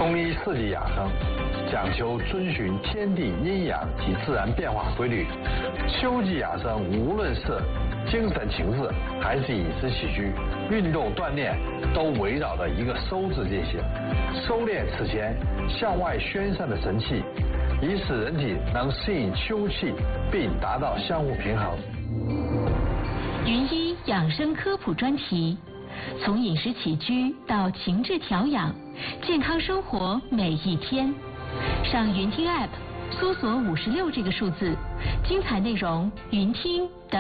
中医四季养生讲求遵循天地阴阳及自然变化规律。秋季养生无论是精神情志还是饮食起居、运动锻炼，都围绕着一个收字进行，收敛此前向外宣散的神气，以使人体能适应秋气，并达到相互平衡。 云医养生科普专题，从饮食起居到情志调养，健康生活每一天。上云听 App 搜索56这个数字，精彩内容云听等。